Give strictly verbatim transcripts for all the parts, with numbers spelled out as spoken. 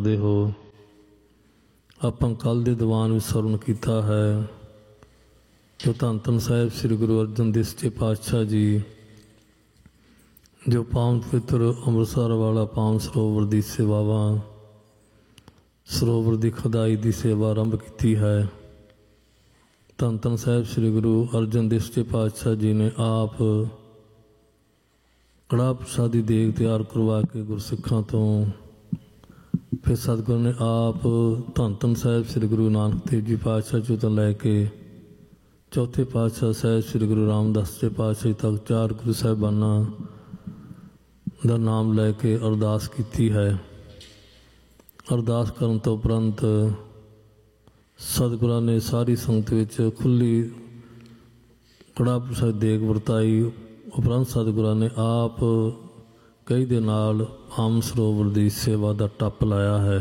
ਕਰਦੇ ਹੋ। ਆਪਾਂ ਕੱਲ੍ਹ ਦੇ ਦੀਵਾਨ ਵਿੱਚ ਸਰਵਣ ਕੀਤਾ ਹੈ ਜੋ ਧੰਨ ਧੰਨ ਸਾਹਿਬ ਸ੍ਰੀ ਗੁਰੂ ਅਰਜਨ ਦੇਵ ਸੱਚੇ ਪਾਤਸ਼ਾਹ ਜੀ ਜੋ ਪਾਵਨ ਪਵਿੱਤਰ ਅੰਮ੍ਰਿਤਸਰ ਵਾਲਾ ਪਾਵਨ ਸਰੋਵਰ ਦੀ ਸੇਵਾਵਾਂ, ਸਰੋਵਰ ਦੀ ਖੁਦਾਈ ਦੀ ਸੇਵਾ ਆਰੰਭ ਕੀਤੀ ਹੈ। ਧੰਨ ਧੰਨ ਸਾਹਿਬ ਸ੍ਰੀ ਗੁਰੂ ਅਰਜਨ ਦੇਵ ਸੱਚੇ ਪਾਤਸ਼ਾਹ ਜੀ ਨੇ ਆਪ ਕੜਾਹ ਪ੍ਰਸ਼ਾਦੀ ਦੇਗ ਤਿਆਰ ਕਰਵਾ ਕੇ ਗੁਰਸਿੱਖਾਂ ਤੋਂ, ਫਿਰ ਸਤਿਗੁਰੂ ਨੇ ਆਪ ਧੰਨ ਧੰਨ ਸਾਹਿਬ ਸ੍ਰੀ ਗੁਰੂ ਨਾਨਕ ਦੇਵ ਜੀ ਪਾਤਸ਼ਾਹ ਜੀ ਤੋਂ ਲੈ ਕੇ ਚੌਥੇ ਪਾਤਸ਼ਾਹ ਸਾਹਿਬ ਸ੍ਰੀ ਗੁਰੂ ਰਾਮਦਾਸ ਸੱਚੇ ਪਾਤਸ਼ਾਹ ਤੱਕ ਚਾਰ ਗੁਰੂ ਸਾਹਿਬਾਨਾਂ ਦਾ ਨਾਮ ਲੈ ਕੇ ਅਰਦਾਸ ਕੀਤੀ ਹੈ। ਅਰਦਾਸ ਕਰਨ ਤੋਂ ਉਪਰੰਤ ਸਤਿਗੁਰਾਂ ਨੇ ਸਾਰੀ ਸੰਗਤ ਵਿੱਚ ਖੁੱਲ੍ਹੀ ਕੜਾਹ ਪ੍ਰਸ਼ਾਦ ਦੇਗ ਵਰਤਾਈ। ਉਪਰੰਤ ਸਤਿਗੁਰਾਂ ਨੇ ਆਪ ਕਈ ਦੇ ਨਾਲ ਆਮ ਸਰੋਵਰ ਦੀ ਸੇਵਾ ਦਾ ਟੱਪ ਲਾਇਆ ਹੈ।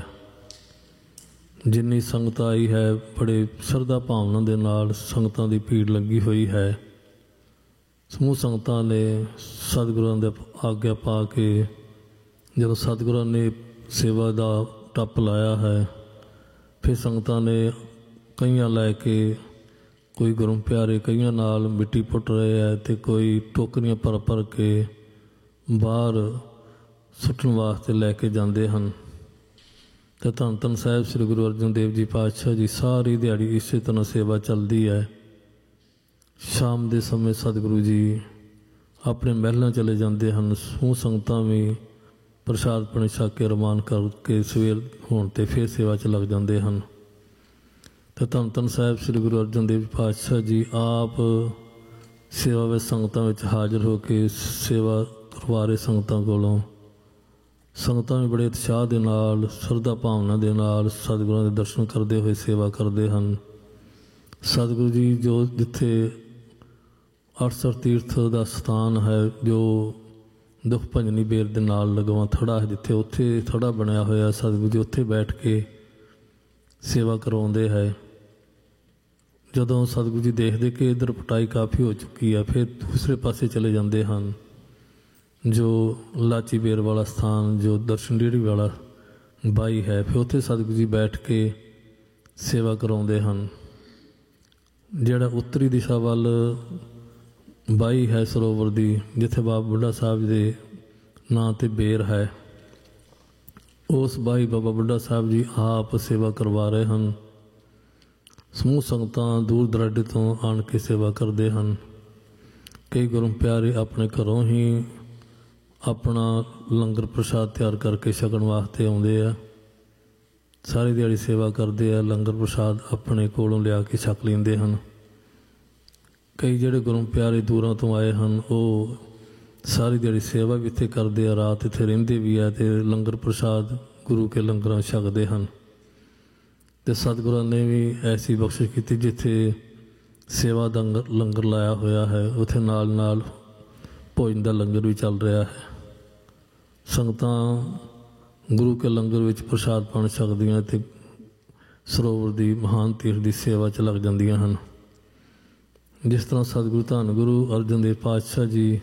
ਜਿੰਨੀ ਸੰਗਤ ਆਈ ਹੈ ਬੜੇ ਸ਼ਰਧਾ ਭਾਵਨਾ ਦੇ ਨਾਲ ਸੰਗਤਾਂ ਦੀ ਭੀੜ ਲੱਗੀ ਹੋਈ ਹੈ। ਸਮੂਹ ਸੰਗਤਾਂ ਨੇ ਸਤਿਗੁਰਾਂ ਦੇ ਆਗਿਆ ਪਾ ਕੇ ਜਦੋਂ ਸਤਿਗੁਰਾਂ ਨੇ ਸੇਵਾ ਦਾ ਟੱਪ ਲਾਇਆ ਹੈ, ਫਿਰ ਸੰਗਤਾਂ ਨੇ ਕਈਆਂ ਲੈ ਕੇ, ਕੋਈ ਗੁਰੂ ਪਿਆਰੇ ਕਈਆਂ ਨਾਲ ਮਿੱਟੀ ਪੁੱਟ ਰਹੇ ਹੈ ਅਤੇ ਕੋਈ ਟੋਕਰੀਆਂ ਭਰ ਭਰ ਕੇ ਬਾਹਰ ਸੁੱਟਣ ਵਾਸਤੇ ਲੈ ਕੇ ਜਾਂਦੇ ਹਨ। ਅਤੇ ਧੰਨ ਧੰਨ ਸਾਹਿਬ ਸ੍ਰੀ ਗੁਰੂ ਅਰਜਨ ਦੇਵ ਜੀ ਪਾਤਸ਼ਾਹ ਜੀ ਸਾਰੀ ਦਿਹਾੜੀ ਇਸੇ ਤਰ੍ਹਾਂ ਸੇਵਾ ਚੱਲਦੀ ਹੈ। ਸ਼ਾਮ ਦੇ ਸਮੇਂ ਸਤਿਗੁਰੂ ਜੀ ਆਪਣੇ ਮਹਿਲਾਂ ਚਲੇ ਜਾਂਦੇ ਹਨ। ਸਮੂਹ ਸੰਗਤਾਂ ਵੀ ਪ੍ਰਸ਼ਾਦ ਪਾਣੀ ਛਕ ਕੇ ਰਮਾਨ ਕਰਕੇ ਸਵੇਰ ਹੋਣ 'ਤੇ ਫਿਰ ਸੇਵਾ 'ਚ ਲੱਗ ਜਾਂਦੇ ਹਨ। ਅਤੇ ਧੰਨ ਧੰਨ ਸਾਹਿਬ ਸ੍ਰੀ ਗੁਰੂ ਅਰਜਨ ਦੇਵ ਪਾਤਸ਼ਾਹ ਜੀ ਆਪ ਸੇਵਾ ਵਿੱਚ ਸੰਗਤਾਂ ਵਿੱਚ ਹਾਜ਼ਰ ਹੋ ਕੇ ਸੇਵਾ ਕਰਵਾ ਰਹੇ ਸੰਗਤਾਂ ਕੋਲੋਂ। ਸੰਗਤਾਂ ਵੀ ਬੜੇ ਉਤਸ਼ਾਹ ਦੇ ਨਾਲ, ਸ਼ਰਧਾ ਭਾਵਨਾ ਦੇ ਨਾਲ ਸਤਿਗੁਰਾਂ ਦੇ ਦਰਸ਼ਨ ਕਰਦੇ ਹੋਏ ਸੇਵਾ ਕਰਦੇ ਹਨ। ਸਤਿਗੁਰੂ ਜੀ ਜੋ ਜਿੱਥੇ ਅੜਸਰ ਤੀਰਥ ਦਾ ਸਥਾਨ ਹੈ, ਜੋ ਦੁੱਖ ਭੰਜਨੀ ਬੇਰ ਦੇ ਨਾਲ ਲਗਵਾ ਥੜਾ ਹੈ, ਜਿੱਥੇ ਉੱਥੇ ਥੜਾ ਬਣਿਆ ਹੋਇਆ, ਸਤਿਗੁਰੂ ਜੀ ਉੱਥੇ ਬੈਠ ਕੇ ਸੇਵਾ ਕਰਵਾਉਂਦੇ ਹੈ। ਜਦੋਂ ਸਤਿਗੁਰੂ ਜੀ ਦੇਖਦੇ ਕਿ ਇੱਧਰ ਪਟਾਈ ਕਾਫੀ ਹੋ ਚੁੱਕੀ ਹੈ, ਫਿਰ ਦੂਸਰੇ ਪਾਸੇ ਚਲੇ ਜਾਂਦੇ ਹਨ ਜੋ ਲਾਚੀ ਬੇਰ ਵਾਲਾ ਸਥਾਨ, ਜੋ ਦਰਸ਼ਨ ਡੇਰੀ ਵਾਲਾ ਬਾਈ ਹੈ, ਫਿਰ ਉੱਥੇ ਸਤਿਗੁਰੂ ਜੀ ਬੈਠ ਕੇ ਸੇਵਾ ਕਰਾਉਂਦੇ ਹਨ। ਜਿਹੜਾ ਉੱਤਰੀ ਦਿਸ਼ਾ ਵੱਲ ਬਾਈ ਹੈ ਸਰੋਵਰ ਦੀ, ਜਿੱਥੇ ਬਾਬਾ ਬੁੱਢਾ ਸਾਹਿਬ ਦੇ ਨਾਂ 'ਤੇ ਬੇਰ ਹੈ, ਉਸ ਬਾਈ ਬਾਬਾ ਬੁੱਢਾ ਸਾਹਿਬ ਜੀ ਆਪ ਸੇਵਾ ਕਰਵਾ ਰਹੇ ਹਨ। ਸਮੂਹ ਸੰਗਤਾਂ ਦੂਰ ਦਰਾਡੇ ਤੋਂ ਆਣ ਕੇ ਸੇਵਾ ਕਰਦੇ ਹਨ। ਕਈ ਗੁਰੂ ਪਿਆਰੇ ਆਪਣੇ ਘਰੋਂ ਹੀ ਆਪਣਾ ਲੰਗਰ ਪ੍ਰਸ਼ਾਦ ਤਿਆਰ ਕਰਕੇ ਛਕਣ ਵਾਸਤੇ ਆਉਂਦੇ ਆ। ਸਾਰੀ ਦਿਹਾੜੀ ਸੇਵਾ ਕਰਦੇ ਆ, ਲੰਗਰ ਪ੍ਰਸ਼ਾਦ ਆਪਣੇ ਕੋਲੋਂ ਲਿਆ ਕੇ ਛਕ ਲੈਂਦੇ ਹਨ। ਕਈ ਜਿਹੜੇ ਗੁਰੂ ਪਿਆਰੇ ਦੂਰਾਂ ਤੋਂ ਆਏ ਹਨ, ਉਹ ਸਾਰੀ ਦਿਹਾੜੀ ਸੇਵਾ ਵੀ ਇੱਥੇ ਕਰਦੇ ਆ, ਰਾਤ ਇੱਥੇ ਰਹਿੰਦੇ ਵੀ ਆ ਅਤੇ ਲੰਗਰ ਪ੍ਰਸ਼ਾਦ ਗੁਰੂ ਕੇ ਲੰਗਰਾਂ ਛਕਦੇ ਹਨ। ਅਤੇ ਸਤਿਗੁਰਾਂ ਨੇ ਵੀ ਐਸੀ ਬਖਸ਼ਿਸ਼ ਕੀਤੀ, ਜਿੱਥੇ ਸੇਵਾ ਦਾ ਲੰਗਰ ਲਾਇਆ ਹੋਇਆ ਹੈ, ਉੱਥੇ ਨਾਲ ਨਾਲ ਭੋਜਨ ਦਾ ਲੰਗਰ ਵੀ ਚੱਲ ਰਿਹਾ ਹੈ। ਸੰਗਤਾਂ ਗੁਰੂ ਕੇ ਲੰਗਰ ਵਿੱਚ ਪ੍ਰਸ਼ਾਦ ਪਾਣ ਛਕਦੀਆਂ ਅਤੇ ਸਰੋਵਰ ਦੀ ਮਹਾਨ ਤੀਰਥ ਦੀ ਸੇਵਾ 'ਚ ਲੱਗ ਜਾਂਦੀਆਂ ਹਨ। ਜਿਸ ਤਰ੍ਹਾਂ ਸਤਿਗੁਰੂ ਧੰਨ ਗੁਰੂ ਅਰਜਨ ਦੇਵ ਪਾਤਸ਼ਾਹ ਜੀ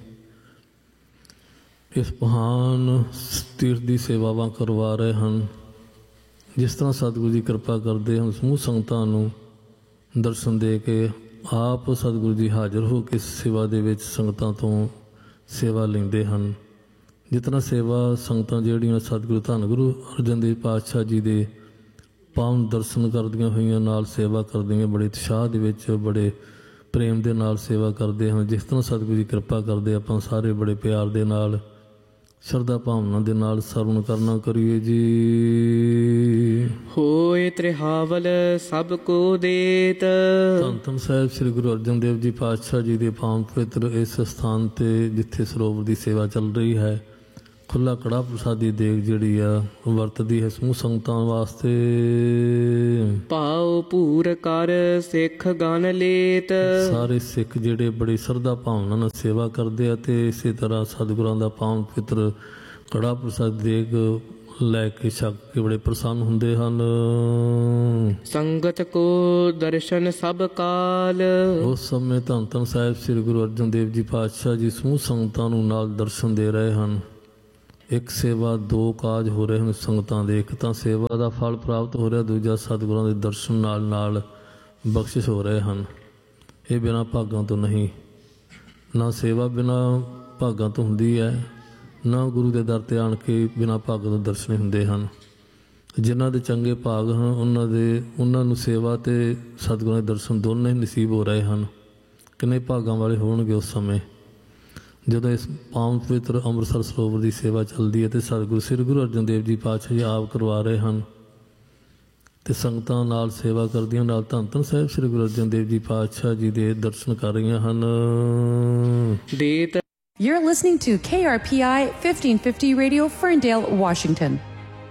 ਇਸ ਮਹਾਨ ਤੀਰਥ ਦੀ ਸੇਵਾਵਾਂ ਕਰਵਾ ਰਹੇ ਹਨ, ਜਿਸ ਤਰ੍ਹਾਂ ਸਤਿਗੁਰੂ ਜੀ ਕਿਰਪਾ ਕਰਦੇ ਹਨ, ਸਮੂਹ ਸੰਗਤਾਂ ਨੂੰ ਦਰਸ਼ਨ ਦੇ ਕੇ ਆਪ ਸਤਿਗੁਰੂ ਜੀ ਹਾਜ਼ਰ ਹੋ ਕੇ ਸੇਵਾ ਦੇ ਵਿੱਚ ਸੰਗਤਾਂ ਤੋਂ ਸੇਵਾ ਲੈਂਦੇ ਹਨ। ਜਿਤਨਾ ਸੇਵਾ ਸੰਗਤਾਂ ਜਿਹੜੀਆਂ ਸਤਿਗੁਰੂ ਧੰਨ ਗੁਰੂ ਅਰਜਨ ਦੇਵ ਪਾਤਸ਼ਾਹ ਜੀ ਦੇ ਪਾਵਨ ਦਰਸ਼ਨ ਕਰਦੀਆਂ ਹੋਈਆਂ ਨਾਲ ਸੇਵਾ ਕਰਦੀਆਂ, ਬੜੇ ਉਤਸ਼ਾਹ ਦੇ ਵਿੱਚ, ਬੜੇ ਪ੍ਰੇਮ ਦੇ ਨਾਲ ਸੇਵਾ ਕਰਦੇ ਹਨ। ਜਿਸ ਤਰ੍ਹਾਂ ਸਤਿਗੁਰੂ ਜੀ ਕਿਰਪਾ ਕਰਦੇ, ਆਪਾਂ ਸਾਰੇ ਬੜੇ ਪਿਆਰ ਦੇ ਨਾਲ, ਸ਼ਰਧਾ ਭਾਵਨਾ ਦੇ ਨਾਲ ਸਰਵਣ ਕਰਨਾ ਕਰੀਏ ਜੀ। ਹੋਏ ਤ੍ਰਿਹਾਵਲ ਸਭ ਕੋ ਦੇਤ। ਧੰਨ ਧੰਨ ਸਾਹਿਬ ਸ੍ਰੀ ਗੁਰੂ ਅਰਜਨ ਦੇਵ ਜੀ ਪਾਤਸ਼ਾਹ ਜੀ ਦੇ ਪਾਵਨ ਪਵਿੱਤਰ ਇਸ ਸਥਾਨ 'ਤੇ ਜਿੱਥੇ ਸਰੋਵਰ ਦੀ ਸੇਵਾ ਚੱਲ ਰਹੀ ਹੈ, ਖੁੱਲ੍ਹਾ ਕੜਾਹ ਪ੍ਰਸ਼ਾਦੀ ਦੇਗ ਜਿਹੜੀ ਆ ਵਰਤਦੀ ਹੈ ਸਮੂਹ ਸੰਗਤਾਂ ਵਾਸਤੇ। ਪਾਉ ਪੂਰ ਕਰ ਸਿੱਖ ਗਨ ਲੇਤ। ਸਾਰੇ ਸਿੱਖ ਜਿਹੜੇ ਬੜੀ ਸ਼ਰਧਾ ਭਾਵਨਾ ਨਾਲ ਸੇਵਾ ਕਰਦੇ ਆ ਅਤੇ ਇਸੇ ਤਰ੍ਹਾਂ ਸਤਿਗੁਰਾਂ ਦਾ ਪਾਵਨ ਪਵਿੱਤਰ ਕੜਾਹ ਪ੍ਰਸ਼ਾਦ ਦੇਗ ਲੈ ਕੇ ਛਕ ਕੇ ਬੜੇ ਪ੍ਰਸੰਨ ਹੁੰਦੇ ਹਨ। ਸੰਗਤ ਕੋ ਦਰਸ਼ਨ ਸਭ ਕਾਲ। ਉਸ ਸਮੇਂ ਧੰਨ ਧੰਨ ਸਾਹਿਬ ਸ੍ਰੀ ਗੁਰੂ ਅਰਜਨ ਦੇਵ ਜੀ ਪਾਤਸ਼ਾਹ ਜੀ ਸਮੂਹ ਸੰਗਤਾਂ ਨੂੰ ਨਾਲ ਦਰਸ਼ਨ ਦੇ ਰਹੇ ਹਨ। ਇੱਕ ਸੇਵਾ ਦੋ ਕਾਜ ਹੋ ਰਹੇ ਹਨ ਸੰਗਤਾਂ ਦੇ। ਇੱਕ ਤਾਂ ਸੇਵਾ ਦਾ ਫਲ ਪ੍ਰਾਪਤ ਹੋ ਰਿਹਾ, ਦੂਜਾ ਸਤਿਗੁਰਾਂ ਦੇ ਦਰਸ਼ਨ ਨਾਲ ਨਾਲ ਬਖਸ਼ਿਸ਼ ਹੋ ਰਹੇ ਹਨ। ਇਹ ਬਿਨਾਂ ਭਾਗਾਂ ਤੋਂ ਨਹੀਂ। ਨਾ ਸੇਵਾ ਬਿਨਾਂ ਭਾਗਾਂ ਤੋਂ ਹੁੰਦੀ ਹੈ, ਨਾ ਗੁਰੂ ਦੇ ਦਰ 'ਤੇ ਆਣ ਕੇ ਬਿਨਾਂ ਭਾਗਾਂ ਤੋਂ ਦਰਸ਼ਨ ਹੁੰਦੇ ਹਨ। ਜਿਨ੍ਹਾਂ ਦੇ ਚੰਗੇ ਭਾਗ ਹਨ ਉਹਨਾਂ ਦੇ ਉਹਨਾਂ ਨੂੰ ਸੇਵਾ ਅਤੇ ਸਤਿਗੁਰਾਂ ਦੇ ਦਰਸ਼ਨ ਦੋਨੇ ਹੀ ਨਸੀਬ ਹੋ ਰਹੇ ਹਨ। ਕਿੰਨੇ ਭਾਗਾਂ ਵਾਲੇ ਹੋਣਗੇ ਉਸ ਸਮੇਂ ਜਦੋਂ ਇਸ ਪਾਵਨ ਪਵਿੱਤਰ ਅੰਮ੍ਰਿਤਸਰ ਸਰੋਵਰ ਦੀ ਸੇਵਾ ਚੱਲਦੀ ਹੈ ਅਤੇ ਸਤਿਗੁਰੂ ਸ੍ਰੀ ਗੁਰੂ ਅਰਜਨ ਦੇਵ ਜੀ ਪਾਤਸ਼ਾਹ ਜੀ ਆਪ ਕਰਵਾ ਰਹੇ ਹਨ ਅਤੇ ਸੰਗਤਾਂ ਨਾਲ ਸੇਵਾ ਕਰਦੀਆਂ, ਨਾਲ ਧੰਨ ਧੰਨ ਸਾਹਿਬ ਸ੍ਰੀ ਗੁਰੂ ਅਰਜਨ ਦੇਵ ਜੀ ਪਾਤਸ਼ਾਹ ਜੀ ਦੇ ਦਰਸ਼ਨ ਕਰ ਰਹੀਆਂ ਹਨ। You're listening to K R P I fifteen fifty Radio, Ferndale, Washington.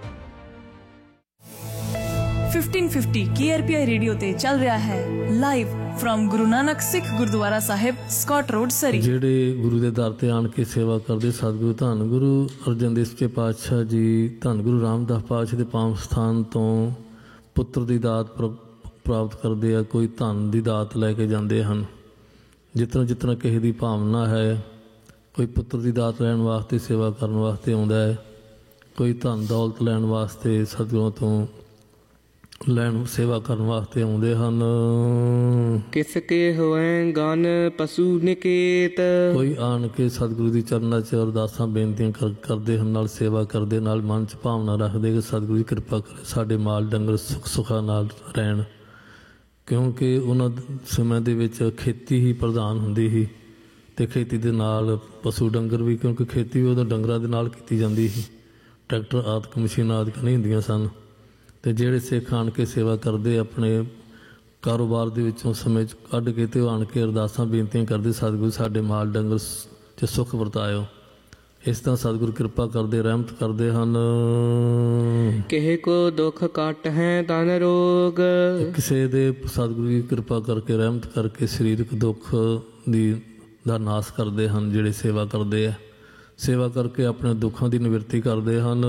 fifteen fifty K R P I radio ਤੇ ਚੱਲ ਰਿਹਾ ਹੈ ਲਾਈਵ ਫਰਮ ਗੁਰੂ ਨਾਨਕ ਸਿੱਖ ਗੁਰਦੁਆਰਾ ਸਾਹਿਬ, ਸਕਾਟ ਰੋਡ, ਸਰੀ। ਜਿਹੜੇ ਗੁਰੂ ਦੇ ਦਰ ਤੇ ਆਣ ਕੇ ਸੇਵਾ ਕਰਦੇ ਸਤਿਗੁਰੂ ਧੰਨ ਗੁਰੂ ਅਰਜਨ ਦੇਵ ਜੀ ਪਾਤਸ਼ਾਹ ਜੀ, ਧੰਨ ਗੁਰੂ ਰਾਮਦਾਸ ਪਾਤਸ਼ਾਹ ਦੇ ਪਾਵਨ ਸਥਾਨ ਤੋਂ ਪੁੱਤਰ ਦੀ ਦਾਤ ਪ੍ਰਾਪਤ ਕਰਦੇ ਆ। ਕੋਈ ਧਨ ਦੀ ਦਾਤ ਲੈ ਕੇ ਜਾਂਦੇ ਹਨ। ਜਿਤਨਾ ਜਿਤਨਾ ਕਿਸੇ ਦੀ ਭਾਵਨਾ ਹੈ, ਕੋਈ ਪੁੱਤਰ ਦੀ ਦਾਤ ਲੈਣ ਵਾਸਤੇ ਸੇਵਾ ਕਰਨ ਵਾਸਤੇ ਆਉਂਦਾ ਹੈ, ਕੋਈ ਧਨ ਦੌਲਤ ਲੈਣ ਵਾਸਤੇ ਸਤਿਗੁਰਾਂ ਤੋਂ ਲੈਣ ਸੇਵਾ ਕਰਨ ਵਾਸਤੇ ਆਉਂਦੇ ਹਨ। ਕਿਸ ਕੇ ਹੋਏ ਗਨ ਪਸ਼ੂ ਨਿਕੇਤ, ਕੋਈ ਆਣ ਕੇ ਸਤਿਗੁਰੂ ਦੀ ਚਰਨਾਂ 'ਚ ਅਰਦਾਸਾਂ ਬੇਨਤੀਆਂ ਕਰ ਕਰਦੇ ਹਨ, ਨਾਲ ਸੇਵਾ ਕਰਦੇ, ਨਾਲ ਮਨ 'ਚ ਭਾਵਨਾ ਰੱਖਦੇ ਕਿ ਸਤਿਗੁਰੂ ਦੀ ਕਿਰਪਾ ਕਰੇ ਸਾਡੇ ਮਾਲ ਡੰਗਰ ਸੁੱਖ ਸੁੱਖਾਂ ਨਾਲ ਰਹਿਣ। ਕਿਉਂਕਿ ਉਹਨਾਂ ਸਮੇਂ ਦੇ ਵਿੱਚ ਖੇਤੀ ਹੀ ਪ੍ਰਧਾਨ ਹੁੰਦੀ ਸੀ ਅਤੇ ਖੇਤੀ ਦੇ ਨਾਲ ਪਸ਼ੂ ਡੰਗਰ ਵੀ, ਕਿਉਂਕਿ ਖੇਤੀ ਵੀ ਉਦੋਂ ਡੰਗਰਾਂ ਦੇ ਨਾਲ ਕੀਤੀ ਜਾਂਦੀ ਸੀ। ਟਰੈਕਟਰ ਆਦਿਕ ਮਸ਼ੀਨਾਂ ਆਦਿਕ ਨਹੀਂ ਹੁੰਦੀਆਂ ਸਨ। ਅਤੇ ਜਿਹੜੇ ਸਿੱਖ ਆਣ ਕੇ ਸੇਵਾ ਕਰਦੇ ਆਪਣੇ ਕਾਰੋਬਾਰ ਦੇ ਵਿੱਚੋਂ ਸਮੇਂ ਕੱਢ ਕੇ ਅਤੇ ਉਹ ਆਣ ਕੇ ਅਰਦਾਸਾਂ ਬੇਨਤੀਆਂ ਕਰਦੇ, ਸਤਿਗੁਰੂ ਸਾਡੇ ਮਾਲ ਡੰਗਰ 'ਚ ਸੁੱਖ ਵਰਤਾਇਓ। ਇਸ ਤਰ੍ਹਾਂ ਸਤਿਗੁਰੂ ਕਿਰਪਾ ਕਰਦੇ, ਰਹਿਮਤ ਕਰਦੇ ਹਨ। ਕਿਸੇ ਕੋ ਦੁੱਖ ਘੱਟ ਹੈ ਤਨ ਰੋਗ, ਕਿਸੇ ਦੇ ਸਤਿਗੁਰੂ ਦੀ ਕਿਰਪਾ ਕਰਕੇ, ਰਹਿਮਤ ਕਰਕੇ ਸਰੀਰਕ ਦੁੱਖ ਦੀ ਦਾ ਨਾਸ਼ ਕਰਦੇ ਹਨ। ਜਿਹੜੇ ਸੇਵਾ ਕਰਦੇ ਆ, ਸੇਵਾ ਕਰਕੇ ਆਪਣੇ ਦੁੱਖਾਂ ਦੀ ਨਿਵਰਤੀ ਕਰਦੇ ਹਨ।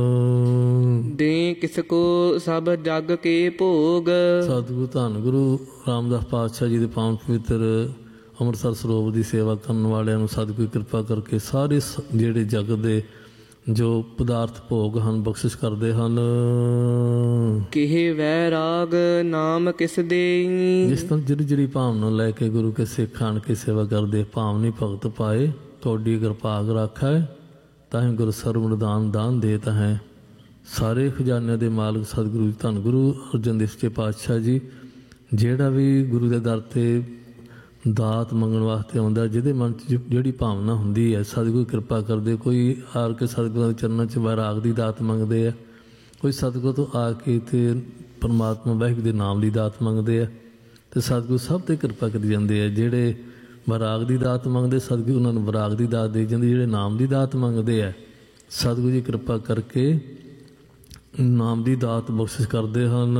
ਦੇ ਕਿਸ ਕੋ ਸਭ ਜਗ ਕੇ ਭੋਗ, ਸਤਿਗੁਰੂ ਧੰਨ ਗੁਰੂ ਰਾਮਦਾਸ ਪਾਤਸ਼ਾਹ ਜੀ ਦੇ ਪਾਵਨ ਪਵਿੱਤਰ ਅੰਮ੍ਰਿਤਸਰ ਸਰੋਵਰ ਦੀ ਸੇਵਾ ਕਰਨ ਵਾਲਿਆਂ ਨੂੰ ਸਤਿਗੁਰੂ ਕਿਰਪਾ ਕਰਕੇ ਸਾਰੇ ਜਿਹੜੇ ਜਗਤ ਦੇ ਜੋ ਪਦਾਰਥ ਭੋਗ ਹਨ ਬਖਸ਼ਿਸ਼ ਕਰਦੇ ਹਨ। ਕਿਹੇ ਵੈਰਾਗ ਨਾਮ ਕਿਸ ਦੇ, ਜਿਸ ਤਰ੍ਹਾਂ ਜਿਹੜੀ ਜਿਹੜੀ ਭਾਵਨਾ ਲੈ ਕੇ ਗੁਰੂ ਕੇ ਸਿੱਖ ਆਣ ਕੇ ਸੇਵਾ ਕਰਦੇ, ਭਾਵਨੀ ਭਗਤ ਪਾਏ ਤੁਹਾਡੀ ਕਿਰਪਾਗ ਰਾਖੈ, ਤਾਂ ਗੁਰ ਸਰਵਣ ਦਾਨ ਦਾਨ ਦੇ ਤਾਂ ਹੈ। ਸਾਰੇ ਖਜ਼ਾਨਿਆਂ ਦੇ ਮਾਲਕ ਸਤਿਗੁਰੂ ਧੰਨ ਗੁਰੂ ਅਰਜਨ ਦੇਵ ਜੀ ਪਾਤਸ਼ਾਹ ਜੀ, ਜਿਹੜਾ ਵੀ ਗੁਰੂ ਦੇ ਦਰ 'ਤੇ ਦਾਤ ਮੰਗਣ ਵਾਸਤੇ ਆਉਂਦਾ, ਜਿਹਦੇ ਮਨ 'ਚ ਜਿਹੜੀ ਭਾਵਨਾ ਹੁੰਦੀ ਹੈ ਸਤਿਗੁਰੂ ਕਿਰਪਾ ਕਰਦੇ। ਕੋਈ ਆ ਕੇ ਸਤਿਗੁਰਾਂ ਦੇ ਚਰਨਾਂ 'ਚ ਵੈਰਾਗ ਦੀ ਦਾਤ ਮੰਗਦੇ ਆ, ਕੋਈ ਸਤਿਗੁਰੂ ਤੋਂ ਆ ਕੇ ਅਤੇ ਪਰਮਾਤਮਾ ਵਾਹਿਗੁਰੂ ਦੇ ਨਾਮ ਦੀ ਦਾਤ ਮੰਗਦੇ ਆ, ਅਤੇ ਸਤਿਗੁਰੂ ਸਭ 'ਤੇ ਕਿਰਪਾ ਕਰੀ ਜਾਂਦੇ ਆ। ਜਿਹੜੇ ਵੈਰਾਗ ਦੀ ਦਾਤ ਮੰਗਦੇ ਸਤਿਗੁਰੂ ਉਹਨਾਂ ਨੂੰ ਵੈਰਾਗ ਦੀ ਦਾਤ ਦੇ ਜਾਂਦੇ। ਜਿਹੜੇ ਨਾਮ ਦੀ ਦਾਤ ਮੰਗਦੇ ਆ ਸਤਿਗੁਰੂ ਜੀ ਕਿਰਪਾ ਕਰਕੇ ਨਾਮ ਦੀ ਦਾਤ ਬਖਸ਼ਿਸ਼ ਕਰਦੇ ਹਨ।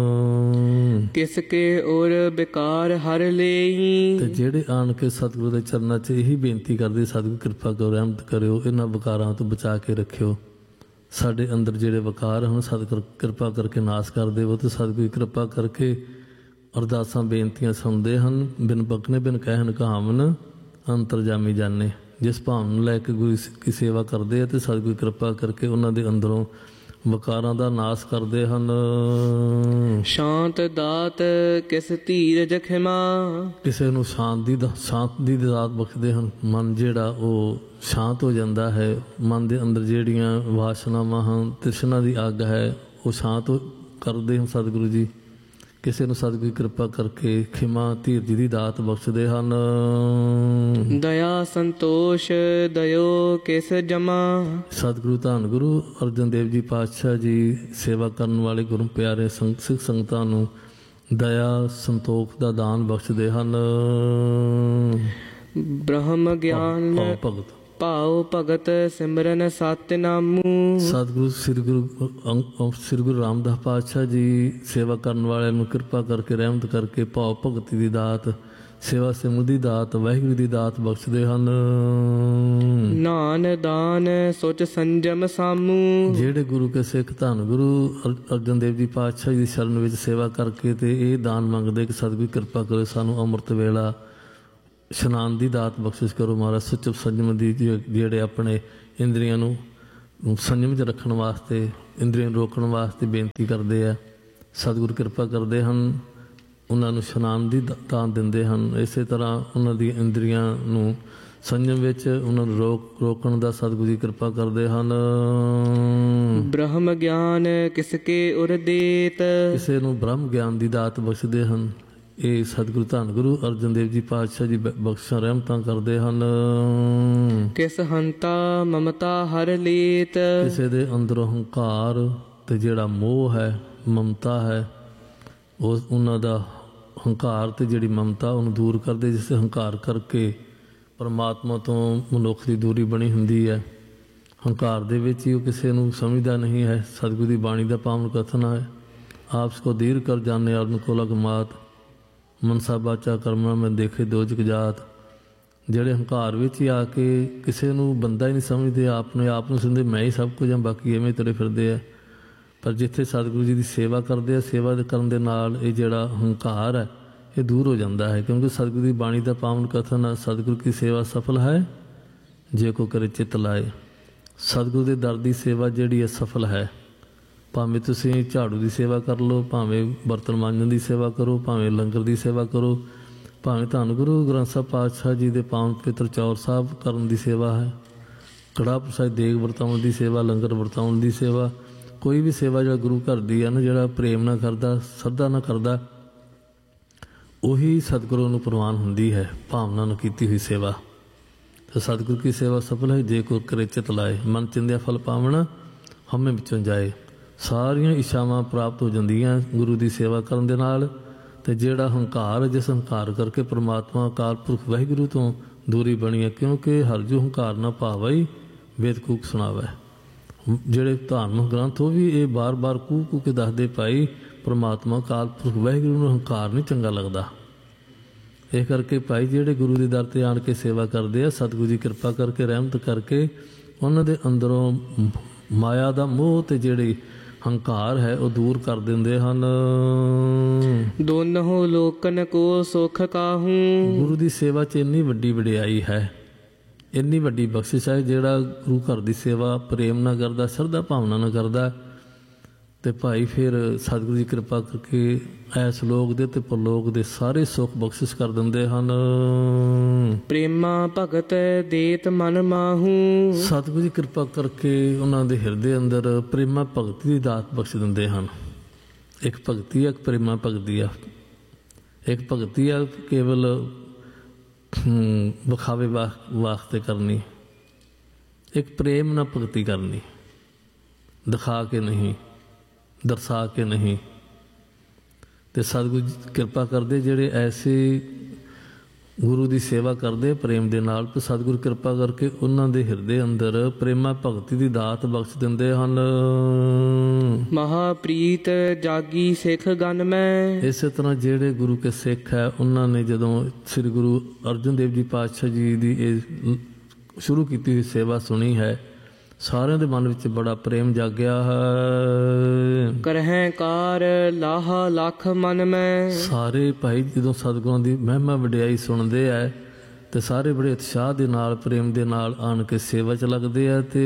ਕਿਸ ਕੇ ਔਰ ਬੇਕਾਰ ਹਰ ਲਈ, ਤੇ ਜਿਹੜੇ ਆਣ ਕੇ ਸਤਿਗੁਰੂ ਦੇ ਚਰਨਾਂ 'ਚ ਇਹੀ ਬੇਨਤੀ ਕਰਦੇ, ਸਤਿਗੁਰੂ ਕਿਰਪਾ ਕਰੋ, ਰਹਿਮਤ ਕਰਿਓ, ਇਹਨਾਂ ਵਿਕਾਰਾਂ ਤੋਂ ਬਚਾ ਕੇ ਰੱਖਿਓ। ਸਾਡੇ ਅੰਦਰ ਜਿਹੜੇ ਵਿਕਾਰ ਹਨ ਸਤਿਗੁਰੂ ਕਿਰਪਾ ਕਰਕੇ ਨਾਸ਼ ਕਰ ਦੇਵੋ। ਅਤੇ ਸਤਿਗੁਰੂ ਕਿਰਪਾ ਕਰਕੇ ਅਰਦਾਸਾਂ ਬੇਨਤੀਆਂ ਸੁਣਦੇ ਹਨ। ਬਿਨ ਬਕਨੇ ਬਿਨ ਕਹਿਣ ਕਹਾਵਨ ਅੰਤਰਜਾਮੀ ਜਾਣੇ। ਜਿਸ ਭਾਵਨਾ ਨੂੰ ਲੈ ਕੇ ਗੁਰੂ ਦੀ ਸੇਵਾ ਕਰਦੇ ਆ ਅਤੇ ਸਤਿਗੁਰੂ ਕਿਰਪਾ ਕਰਕੇ ਉਹਨਾਂ ਦੇ ਅੰਦਰੋਂ ਵਿਕਾਰਾਂ ਦਾ ਨਾਸ਼ ਕਰਦੇ ਹਨ। ਸ਼ਾਂਤ ਦਾਤ ਕਿਸ ਧੀਰਜ ਖਿਮਾ, ਕਿਸੇ ਨੂੰ ਸ਼ਾਂਤ ਦੀ ਸ਼ਾਂਤ ਦੀ ਦਾਤ ਬਖਸ਼ਦੇ ਹਨ। ਮਨ ਜਿਹੜਾ ਉਹ ਸ਼ਾਂਤ ਹੋ ਜਾਂਦਾ ਹੈ। ਮਨ ਦੇ ਅੰਦਰ ਜਿਹੜੀਆਂ ਵਾਸ਼ਨਾਵਾਂ ਹਨ, ਤ੍ਰਿਸ਼ਨਾ ਦੀ ਅੱਗ ਹੈ, ਉਹ ਸ਼ਾਂਤ ਕਰਦੇ ਹਨ ਸਤਿਗੁਰੂ ਜੀ। ਕਿਸੇ ਨੂੰ ਸਤਿਗੁਰੂ ਕਿਰਪਾ ਕਰਕੇ ਖਿਮਾ ਧੀਰਜ ਦੀ ਦਾਤ ਬਖਸ਼ਦੇ ਹਨ। ਦਇਆ ਸੰਤੋਸ਼ ਦਇਓ ਕਿਸ ਜਮਾ, ਸਤਿਗੁਰੂ ਧੰਨ ਗੁਰੂ ਅਰਜਨ ਦੇਵ ਜੀ ਪਾਤਸ਼ਾਹ ਜੀ ਸੇਵਾ ਕਰਨ ਵਾਲੇ ਗੁਰੂ ਪਿਆਰੇ ਸਿੱਖ ਸੰਗਤਾਂ ਨੂੰ ਦਇਆ ਸੰਤੋਖ ਦਾ ਦਾਨ ਬਖਸ਼ਦੇ ਹਨ। ਬ੍ਰਹਮ ਗਿਆਨ ਭਗਤ ਭਾਉ ਭਗਤ ਸਿਮਰਨ ਸਤਿਨਾਮੂ, ਸਤਿਗੁਰੂ ਸ੍ਰੀ ਗੁਰੂ ਸ੍ਰੀ ਗੁਰੂ ਰਾਮਦਾਸ ਪਾਤਸ਼ਾਹ ਜੀ ਸੇਵਾ ਕਰਨ ਵਾਲਿਆਂ ਨੂੰ ਕਿਰਪਾ ਕਰਕੇ, ਰਹਿਮਤ ਕਰਕੇ ਭਾਵ ਭਗਤੀ ਦੀ ਦਾਤ, ਸੇਵਾ ਸਿਮਰਨ ਦੀ ਦਾਤ, ਵਾਹਿਗੁਰੂ ਦੀ ਦਾਤ ਬਖਸ਼ਦੇ ਹਨ। ਨਾਨ ਦਾਨ ਸੋਚ ਸੰਜਮ ਸਾਮੂ, ਜਿਹੜੇ ਗੁਰੂ ਕੇ ਸਿੱਖ ਧੰਨ ਗੁਰੂ ਅਰਜਨ ਦੇਵ ਜੀ ਪਾਤਸ਼ਾਹ ਜੀ ਦੀ ਸ਼ਰਨ ਵਿੱਚ ਸੇਵਾ ਕਰਕੇ ਤੇ ਇਹ ਦਾਨ ਮੰਗਦੇ ਕਿ ਸਤਿਗੁਰੂ ਕਿਰਪਾ ਕਰੋ, ਸਾਨੂੰ ਅੰਮ੍ਰਿਤ ਵੇਲਾ ਇਸ਼ਨਾਨ ਦੀ ਦਾਤ ਬਖਸ਼ਿਸ਼ ਕਰੋ। ਮਹਾਰਾਜ ਸੁਚਪ ਸੰਜਮ ਦੀ ਜਿਹੜੇ ਆਪਣੇ ਇੰਦਰੀਆਂ ਨੂੰ ਸੰਯਮ 'ਚ ਰੱਖਣ ਵਾਸਤੇ, ਇੰਦਰੀਆਂ ਨੂੰ ਰੋਕਣ ਵਾਸਤੇ ਬੇਨਤੀ ਕਰਦੇ ਆ। ਸਤਿਗੁਰੂ ਕਿਰਪਾ ਕਰਦੇ ਹਨ, ਉਹਨਾਂ ਨੂੰ ਇਸ਼ਨਾਨ ਦੀ ਦਾਤ ਦਿੰਦੇ ਹਨ। ਇਸੇ ਤਰ੍ਹਾਂ ਉਹਨਾਂ ਦੀਆਂ ਇੰਦਰੀਆਂ ਨੂੰ ਸੰਯਮ ਵਿੱਚ ਉਹਨਾਂ ਨੂੰ ਰੋਕ ਰੋਕਣ ਦਾ ਸਤਿਗੁਰੂ ਜੀ ਕਿਰਪਾ ਕਰਦੇ ਹਨ। ਬ੍ਰਹਮ ਗਿਆਨ ਕਿਸਕੇ ਉਰ ਦੇਤ, ਕਿਸੇ ਨੂੰ ਬ੍ਰਹਮ ਗਿਆਨ ਦੀ ਦਾਤ ਬਖਸ਼ਦੇ ਹਨ। ਇਹ ਸਤਿਗੁਰੂ ਧੰਨ ਗੁਰੂ ਅਰਜਨ ਦੇਵ ਜੀ ਪਾਤਸ਼ਾਹ ਜੀ ਬਖਸ਼ਾਂ ਰਹਿਮਤਾਂ ਕਰਦੇ ਹਨ। ਕਿਸ ਹੰਤਾ ਮਮਤਾ ਹਰ ਲੀਤ, ਕਿਸੇ ਦੇ ਅੰਦਰੋਂ ਹੰਕਾਰ ਤੇ ਜਿਹੜਾ ਮੋਹ ਹੈ, ਮਮਤਾ ਹੈ, ਉਹ ਉਹਨਾਂ ਦਾ ਹੰਕਾਰ ਤੇ ਜਿਹੜੀ ਮਮਤਾ ਉਹਨੂੰ ਦੂਰ ਕਰਦੇ। ਜਿਸ ਹੰਕਾਰ ਕਰਕੇ ਪਰਮਾਤਮਾ ਤੋਂ ਮਨੁੱਖ ਦੀ ਦੂਰੀ ਬਣੀ ਹੁੰਦੀ ਹੈ। ਹੰਕਾਰ ਦੇ ਵਿੱਚ ਹੀ ਉਹ ਕਿਸੇ ਨੂੰ ਸਮਝਦਾ ਨਹੀਂ ਹੈ। ਸਤਿਗੁਰੂ ਦੀ ਬਾਣੀ ਦਾ ਪਾਵਨ ਕਥਨ ਹੈ, ਆਪਸ ਕੋ ਦੀਰ ਕਰ ਜਾਣੇ ਆਦਮ ਕੋ ਲਗਮਾਤ, ਮਨਸਾ ਬਾਚਾ ਕਰਮਾ ਮੈਂ ਦੇਖੇ ਦੋਜਕ ਜਾਤ। ਜਿਹੜੇ ਹੰਕਾਰ ਵਿੱਚ ਹੀ ਆ ਕੇ ਕਿਸੇ ਨੂੰ ਬੰਦਾ ਹੀ ਨਹੀਂ ਸਮਝਦੇ, ਆਪ ਨੇ ਆਪ ਨੂੰ ਸਮਝਦੇ ਮੈਂ ਹੀ ਸਭ ਕੁਝ ਹਾਂ, ਬਾਕੀ ਐਵੇਂ ਤੁਰੇ ਫਿਰਦੇ ਆ। ਪਰ ਜਿੱਥੇ ਸਤਿਗੁਰੂ ਜੀ ਦੀ ਸੇਵਾ ਕਰਦੇ ਆ, ਸੇਵਾ ਕਰਨ ਦੇ ਨਾਲ ਇਹ ਜਿਹੜਾ ਹੰਕਾਰ ਹੈ ਇਹ ਦੂਰ ਹੋ ਜਾਂਦਾ ਹੈ। ਕਿਉਂਕਿ ਸਤਿਗੁਰੂ ਦੀ ਬਾਣੀ ਦਾ ਪਾਵਨ ਕਥਨ ਹੈ, ਸਤਿਗੁਰੂ ਕੀ ਸੇਵਾ ਸਫਲ ਹੈ ਜੇ ਕੋ ਕਰੇ ਚਿੱਤ ਲਾਏ। ਸਤਿਗੁਰੂ ਦੇ ਦਰ ਦੀ ਸੇਵਾ ਜਿਹੜੀ ਹੈ ਸਫਲ ਹੈ। ਭਾਵੇਂ ਤੁਸੀਂ ਝਾੜੂ ਦੀ ਸੇਵਾ ਕਰ ਲਓ, ਭਾਵੇਂ ਬਰਤਨ ਮਾਂਜਣ ਦੀ ਸੇਵਾ ਕਰੋ, ਭਾਵੇਂ ਲੰਗਰ ਦੀ ਸੇਵਾ ਕਰੋ, ਭਾਵੇਂ ਧੰਨ ਗੁਰੂ ਗ੍ਰੰਥ ਸਾਹਿਬ ਪਾਤਸ਼ਾਹ ਜੀ ਦੇ ਪਾਵਨ ਪਵਿੱਤਰ ਚੌਰ ਸਾਹਿਬ ਕਰਨ ਦੀ ਸੇਵਾ ਹੈ, ਕੜਾਹ ਪ੍ਰਸਾਦ ਦੇਗ ਵਰਤਾਉਣ ਦੀ ਸੇਵਾ, ਲੰਗਰ ਵਰਤਾਉਣ ਦੀ ਸੇਵਾ। ਕੋਈ ਵੀ ਸੇਵਾ ਜਿਹੜਾ ਗੁਰੂ ਘਰ ਦੀ ਹੈ ਨਾ, ਜਿਹੜਾ ਪ੍ਰੇਮ ਨਾਲ ਕਰਦਾ, ਸ਼ਰਧਾ ਨਾਲ ਕਰਦਾ, ਉਹੀ ਸਤਿਗੁਰੂ ਨੂੰ ਪ੍ਰਵਾਨ ਹੁੰਦੀ ਹੈ, ਭਾਵਨਾ ਨਾਲ ਕੀਤੀ ਹੋਈ ਸੇਵਾ। ਤੇ ਸਤਿਗੁਰੂ ਕੀ ਸੇਵਾ ਸਫਲ ਹੈ ਜੇ ਕੋ ਕਰੇ ਚਿਤ ਲਾਏ, ਮਨ ਚਿੰਦਿਆ ਫਲ ਪਾਵਣਾ ਹਮੇ ਵਿੱਚੋਂ ਜਾਏ। ਸਾਰੀਆਂ ਇੱਛਾਵਾਂ ਪ੍ਰਾਪਤ ਹੋ ਜਾਂਦੀਆਂ ਗੁਰੂ ਦੀ ਸੇਵਾ ਕਰਨ ਦੇ ਨਾਲ। ਤੇ ਜਿਹੜਾ ਹੰਕਾਰ, ਜਿਸ ਹੰਕਾਰ ਕਰਕੇ ਪ੍ਰਮਾਤਮਾ ਅਕਾਲ ਪੁਰਖ ਵਾਹਿਗੁਰੂ ਤੋਂ ਦੂਰੀ ਬਣੀ ਹੈ, ਕਿਉਂਕਿ ਹਰ ਜੋ ਹੰਕਾਰ ਨਾ ਭਾਵਈ ਵੇਦ ਕੂਕ ਸੁਣਾਵੇ। ਜਿਹੜੇ ਧਾਰਮਿਕ ਗ੍ਰੰਥ ਉਹ ਵੀ ਇਹ ਬਾਰ-ਬਾਰ ਕੂ ਕੂ ਕੇ ਦੱਸਦੇ ਭਾਈ ਪ੍ਰਮਾਤਮਾ ਅਕਾਲ ਪੁਰਖ ਵਾਹਿਗੁਰੂ ਨੂੰ ਹੰਕਾਰ ਨਹੀਂ ਚੰਗਾ ਲੱਗਦਾ। ਇਹ ਕਰਕੇ ਭਾਈ ਜਿਹੜੇ ਗੁਰੂ ਦੇ ਦਰ ਤੇ ਆਣ ਕੇ ਸੇਵਾ ਕਰਦੇ ਆ, ਸਤਿਗੁਰੂ ਜੀ ਕਿਰਪਾ ਕਰਕੇ ਰਹਿਮਤ ਕਰਕੇ ਉਹਨਾਂ ਦੇ ਅੰਦਰੋਂ ਮਾਇਆ ਦਾ ਮੋਹ ਤੇ ਜਿਹੜੀ ਹੰਕਾਰ ਹੈ ਉਹ ਦੂਰ ਕਰ ਦਿੰਦੇ ਹਨ। ਦੋਨੋਂ ਲੋਕਨ ਕੋ ਸੁਖ ਕਾਹੂ, ਗੁਰੂ ਦੀ ਸੇਵਾ 'ਚ ਇੰਨੀ ਵੱਡੀ ਵਡਿਆਈ ਹੈ, ਇੰਨੀ ਵੱਡੀ ਬਖਸ਼ਿਸ਼ ਹੈ। ਜਿਹੜਾ ਗੁਰੂ ਘਰ ਦੀ ਸੇਵਾ ਪ੍ਰੇਮ ਨਾਲ ਕਰਦਾ, ਸ਼ਰਧਾ ਭਾਵਨਾ ਨਾਲ ਕਰਦਾ, ਤੇ ਭਾਈ ਫਿਰ ਸਤਿਗੁਰੂ ਜੀ ਕਿਰਪਾ ਕਰਕੇ ਐਸ ਲੋਕ ਦੇ ਤੇ ਪਰਲੋਕ ਦੇ ਸਾਰੇ ਸੁੱਖ ਬਖਸ਼ਿਸ਼ ਕਰ ਦਿੰਦੇ ਹਨ। ਪ੍ਰੇਮਾ ਭਗਤ ਦੇਤ ਮਨ ਮਾਹੂ, ਸਤਿਗੁਰੂ ਜੀ ਕਿਰਪਾ ਕਰਕੇ ਉਹਨਾਂ ਦੇ ਹਿਰਦੇ ਅੰਦਰ ਪ੍ਰੇਮਾ ਭਗਤੀ ਦੀ ਦਾਤ ਬਖਸ਼ ਦਿੰਦੇ ਹਨ। ਇੱਕ ਭਗਤੀ ਆ, ਇੱਕ ਪ੍ਰੇਮਾ ਭਗਤੀ ਆ। ਇੱਕ ਭਗਤੀ ਆ ਕੇਵਲ ਵਿਖਾਵੇ ਵਾਸਤੇ ਕਰਨੀ, ਇੱਕ ਪ੍ਰੇਮ ਨਾਲ ਭਗਤੀ ਕਰਨੀ, ਦਿਖਾ ਕੇ ਨਹੀਂ, ਦਰਸਾ ਕੇ ਨਹੀਂ। ਤੇ ਸਤਿਗੁਰੂ ਜੀ ਕਿਰਪਾ ਕਰਦੇ ਜਿਹੜੇ ਐਸੇ ਗੁਰੂ ਦੀ ਸੇਵਾ ਕਰਦੇ ਪ੍ਰੇਮ ਦੇ ਨਾਲ, ਤੇ ਸਤਿਗੁਰੂ ਕਿਰਪਾ ਕਰਕੇ ਉਹਨਾਂ ਦੇ ਹਿਰਦੇ ਅੰਦਰ ਪ੍ਰੇਮਾ ਭਗਤੀ ਦੀ ਦਾਤ ਬਖਸ਼ ਦਿੰਦੇ ਹਨ। ਮਹਾ ਪ੍ਰੀਤ ਜਾਗੀ ਸਿੱਖ ਗਨ ਮੈਂ, ਇਸੇ ਤਰ੍ਹਾਂ ਜਿਹੜੇ ਗੁਰੂ ਕੇ ਸਿੱਖ ਹੈ, ਉਹਨਾਂ ਨੇ ਜਦੋਂ ਸ੍ਰੀ ਗੁਰੂ ਅਰਜਨ ਦੇਵ ਜੀ ਪਾਤਸ਼ਾਹ ਜੀ ਦੀ ਇਹ ਸ਼ੁਰੂ ਕੀਤੀ ਹੋਈ ਸੇਵਾ ਸੁਣੀ ਹੈ, ਸਾਰਿਆਂ ਦੇ ਮਨ ਵਿੱਚ ਬੜਾ ਪ੍ਰੇਮ ਜਾਗਿਆ ਹੈ। ਕਰਹਿ ਕਾਰ ਲਾਹਾ ਲੱਖ ਮਨ ਮੈਂ, ਸਾਰੇ ਭਾਈ ਜਦੋਂ ਸਤਿਗੁਰਾਂ ਦੀ ਮਹਿਮਾ ਵਡਿਆਈ ਸੁਣਦੇ ਆ ਤੇ ਸਾਰੇ ਬੜੇ ਉਤਸ਼ਾਹ ਦੇ ਨਾਲ, ਪ੍ਰੇਮ ਦੇ ਨਾਲ ਆਣ ਕੇ ਸੇਵਾ 'ਚ ਲੱਗਦੇ ਆ। ਤੇ